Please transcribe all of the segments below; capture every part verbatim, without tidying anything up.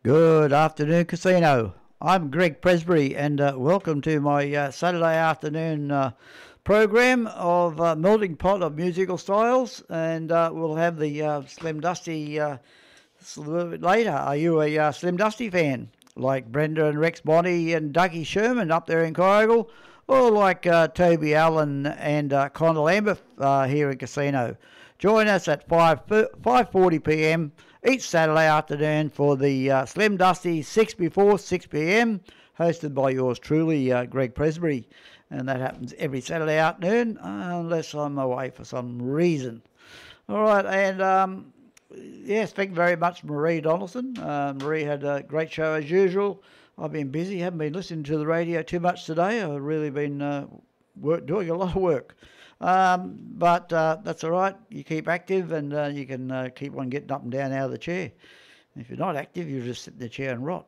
Good afternoon, Casino. I'm Greg Presbury, and uh, welcome to my uh, Saturday afternoon uh, program of uh, Melting Pot of Musical Styles, and uh, we'll have the uh, Slim Dusty uh, a little bit later. Are you a uh, Slim Dusty fan, like Brenda and Rex Bonnie and Dougie Sherman up there in Kyogle, or like uh, Toby Allen and uh, Conor Lambert uh, here in Casino? Join us at five forty p m each Saturday afternoon for the uh, Slim Dusty six before six p m, hosted by yours truly, uh, Greg Presbury. And that happens every Saturday afternoon, uh, unless I'm away for some reason. All right, and um, yes, thank you very much, Marie Donaldson. Uh, Marie had a great show as usual. I've been busy, haven't been listening to the radio too much today. I've really been uh, work, doing a lot of work. Um, but uh, that's all right. You keep active, and uh, you can uh, keep on getting up and down out of the chair. If you're not active, you just sit in the chair and rot.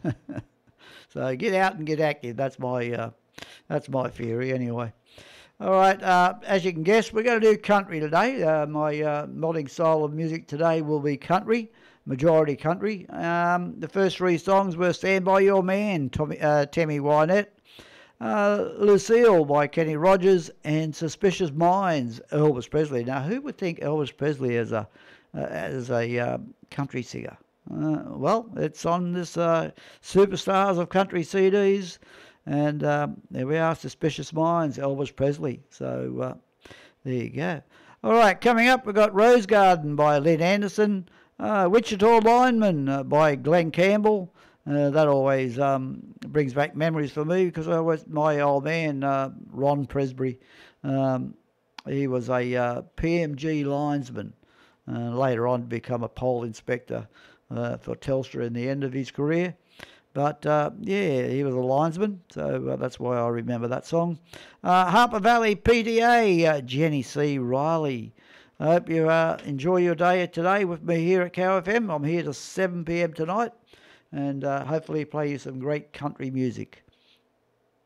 So get out and get active. That's my uh, that's my theory anyway. All right. Uh, as you can guess, we're going to do country today. Uh, my uh, modding style of music today will be country, majority country. Um, the first three songs were "Stand by Your Man," Tommy, uh, Tammy Wynette. Uh, Lucille by Kenny Rogers, and Suspicious Minds, Elvis Presley. Now, who would think Elvis Presley as a uh, as a uh, country singer? Uh, well, it's on this uh, Superstars of Country C Ds, and um, there we are, Suspicious Minds, Elvis Presley. So uh, there you go. All right, coming up, we've got Rose Garden by Lynn Anderson, uh, Wichita Lineman uh, by Glenn Campbell. Uh, that always um, brings back memories for me, because I was my old man, uh, Ron Presbury. Um, he was a uh, P M G linesman, uh, later on to become a poll inspector uh, for Telstra in the end of his career. But uh, yeah, he was a linesman, so uh, that's why I remember that song. Uh, Harper Valley P D A, uh, Jenny C. Riley. I hope you uh, enjoy your day today with me here at Cow F M. I'm here till seven p m tonight, and uh, hopefully play you some great country music.